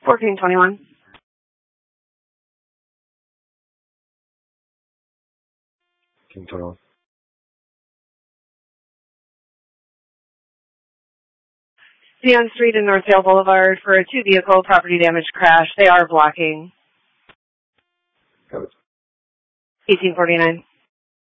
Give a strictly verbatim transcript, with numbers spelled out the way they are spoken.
fourteen twenty-one. fourteen twenty-one. Neon Street and Northdale Boulevard for a two-vehicle property damage crash. They are blocking. Got it. eighteen forty-nine.